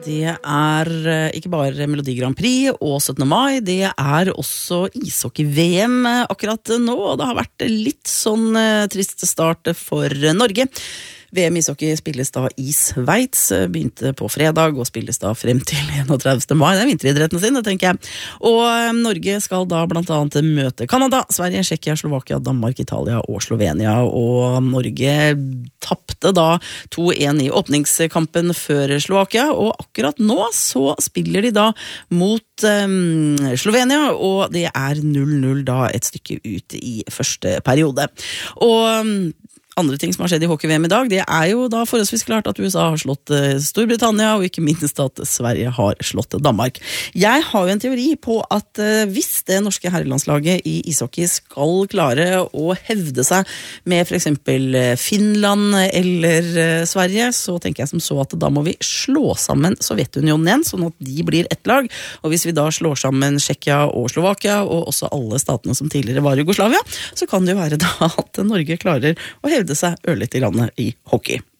Det ikke bare Melodi Grand Prix og 17. mai, det også ishockey-VM akkurat nå, og det har vært litt sånn trist start for Norge. VM ishockey spilles da i Sveits, begynte på fredag og spilles da frem til 31. mai, det vinteridretten sin, det tenker jeg. Og Norge skal da blant annet møte Kanada, Sverige, Tsjekkia, Slovakia, Danmark, Italia og Slovenia, og Norge tappte da 2-1 i åpningskampen før Slovakia, og akkurat nå så spiller de da mot Slovenia, og det 0-0 da et stykke ut i første periode. Og andre ting som har skjedd i hockey-VM i dag, det jo da forholdsvis klart at USA har slått Storbritannia, og ikke minst at Sverige har slått Danmark. Jeg har jo en teori på at hvis det norske herrelandslaget i ishockey skal klare å hevde seg med for eksempel Finland eller Sverige, så tenker jeg som så at da må vi slå sammen Sovjetunionen igjen, sånn at de blir ett lag. Og hvis vi da slår sammen Tsjekkia og Slovakia, og også alle statene som tidligere var Jugoslavia, så kan det jo være da at Norge klarer å hevde seg ørlite grann i hockey.